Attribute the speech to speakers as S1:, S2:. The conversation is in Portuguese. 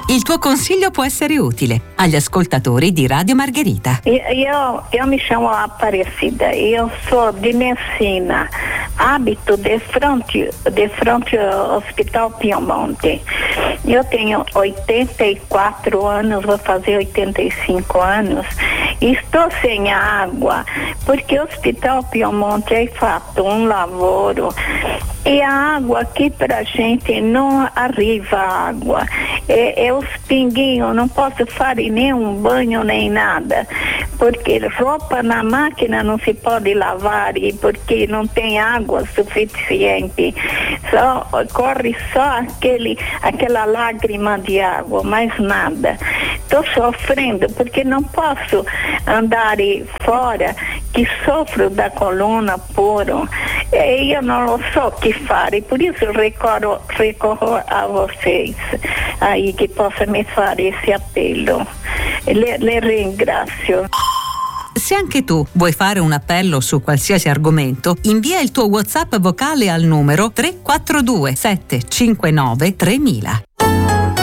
S1: Il tuo consiglio può essere utile agli ascoltatori di Radio Margherita.
S2: Io mi chiamo Aparecida, io sono di Messina, abito di fronte ao Hospital Piemonte. Eu tenho 84 anos, vou fazer 85 anos, e estou sem água, porque o Hospital Piemonte é feito um lavoro e a água aqui pra gente não arriva água. É os pinguinhos, não posso fazer nenhum banho nem nada, porque roupa na máquina não se pode lavar e porque não tem água suficiente. Corre só aquela lágrima de água, mais nada. Estou sofrendo porque não posso andar fora, que sofro da coluna puro. E eu não sei o que fazer, por isso recorro a vocês aí que possa me fare esse apelo. Le ringrazio.
S1: Se anche tu vuoi fare un appello su qualsiasi argomento, invia il tuo WhatsApp vocale al numero 342 759 3000.